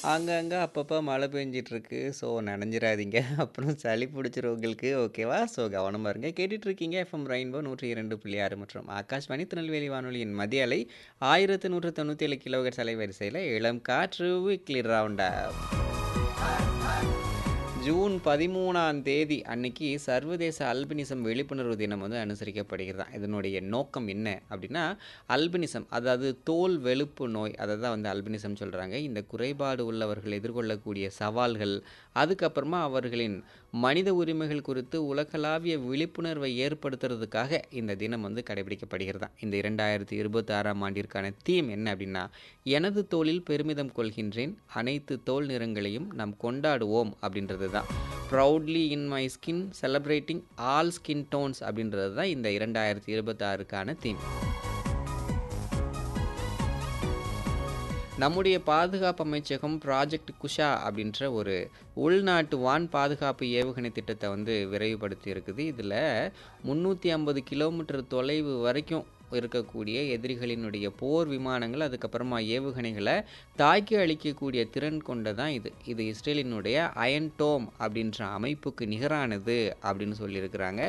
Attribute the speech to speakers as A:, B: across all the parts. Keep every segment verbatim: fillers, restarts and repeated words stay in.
A: அங்கங்க அப்பப்ப மழை பெஞ்சிட்டுருக்கு. ஸோ நனைஞ்சிராதீங்க. அப்புறம் சளி புடிச்சிரும் உங்களுக்கு. ஓகேவா? ஸோ கவனமா இருங்க. கேட்டுட்டு இருக்கீங்க எஃப்எம் ரெயின்போ நூற்று இரண்டு புள்ளி ஆறு மற்றும் ஆகாஷ்வாணி திருநெல்வேலி வானொலியின் மதிய அலை ஆயிரத்து நூற்று தொண்ணூற்றி ஏழு கிலோஹெர்ட்ஸ் அலைவரிசையில இளம் காற்று வீக்லி ரவுண்டா. ஜூன் பதிமூன்றாம் தேதி அன்னைக்கு சர்வதேச அல்பினிசம் விழிப்புணர்வு தினம் வந்து அனுசரிக்கப்படுகிறதாம். இதனுடைய நோக்கம் என்ன அப்படின்னா, அல்பினிசம் அதாவது தோல் வெளுப்பு நோய் அதை தான் வந்து அல்பினிசம் சொல்கிறாங்க. இந்த குறைபாடு உள்ளவர்கள் எதிர்கொள்ளக்கூடிய சவால்கள், அதுக்கப்புறமா அவர்களின் மனித உரிமைகள் குறித்து உலகளாவிய விழிப்புணர்வை ஏற்படுத்துறதுக்காக இந்த தினம் வந்து கடைபிடிக்கப்படுகிறதாம். இந்த இரண்டாயிரத்தி இருபத்தி ஆறாம் ஆண்டிற்கான தீம் என்ன அப்படின்னா, எனது தோலில் பெருமிதம் கொள்கின்றேன், அனைத்து தோல் நிறங்களையும் நாம் கொண்டாடுவோம் அப்படின்றது தான். Proudly in my skin celebrating all skin don'ts அப்படின்றது தான் இந்த இரண்டாயிரத்தி இருபத்தி ஆறுக்கான தீம். நம்முடைய பாதுகாப்பு அமைச்சகம் ப்ராஜெக்ட் குஷா அப்படின்ற ஒரு உள்நாட்டு வான் பாதுகாப்பு ஏவுகணை திட்டத்தை வந்து விரைவுபடுத்தி இருக்குது. இதில் முந்நூற்றி ஐம்பது கிலோமீட்டர் தொலைவு வரைக்கும் இருக்கக்கூடிய எதிரிகளினுடைய போர் விமானங்கள் அதுக்கப்புறமா ஏவுகணைகளை தாக்கி அழிக்கக்கூடிய திறன் கொண்டதான் இது. இது இஸ்ரேலினுடைய அயன் டோம் அப்படின்ற அமைப்புக்கு நிகரானது அப்படின்னு சொல்லியிருக்கிறாங்க.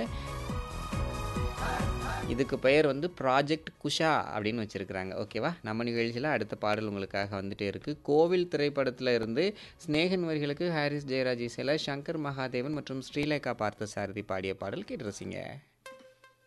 A: இதுக்கு பெயர் வந்து ப்ராஜெக்ட் குஷா அப்படின்னு வச்சுருக்கிறாங்க. ஓகேவா? நம்ம நிகழ்ச்சியில் அடுத்த பாடல் உங்களுக்காக வந்துட்டே இருக்குது. கோவில் திரைப்படத்தில் இருந்து ஸ்நேகன் வரிகளுக்கு ஹாரிஸ் ஜெயராஜ் இசையில் சங்கர் மகாதேவன் மற்றும் ஸ்ரீலேகா பார்த்தசாரதி பாடிய பாடல் கேட்டு ரசிங்க.